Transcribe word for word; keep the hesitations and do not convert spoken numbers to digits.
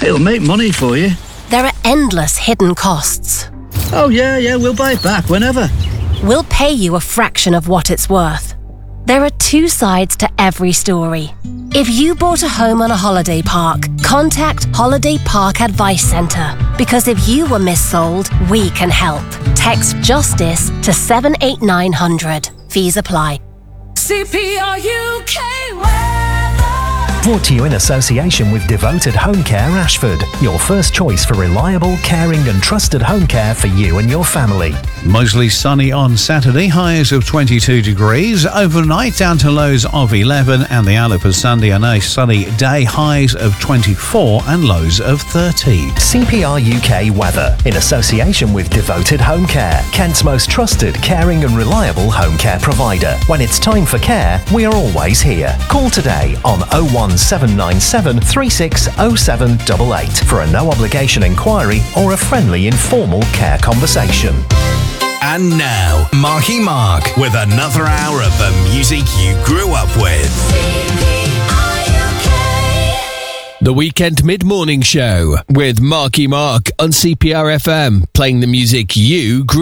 It'll make money for you. There are endless hidden costs. Oh, yeah, yeah, we'll buy it back whenever. We'll pay you a fraction of what it's worth. There are two sides to every story. If you bought a home on a holiday park, contact Holiday Park Advice Centre. Because if you were missold, we can help. Text JUSTICE to seven eight nine hundred. Fees apply. C P R U K weather. Brought to you in association with Devoted Home Care Ashford, your first choice for reliable, caring and trusted home care for you and your family. Mostly sunny on Saturday, highs of twenty-two degrees. Overnight down to lows of eleven, and the outlook for Sunday, a nice sunny day, highs of twenty-four and lows of thirteen. C P R U K weather in association with Devoted Home Care, Kent's most trusted, caring and reliable home care provider. When it's time for care, we are always here. Call today on oh one seven nine seven three six oh seven eight eight for a no obligation inquiry or a friendly informal care conversation. And now, Marky Mark with another hour of the music you grew up with. The Weekend Mid-Morning Show with Marky Mark on C P R F M, playing the music you grew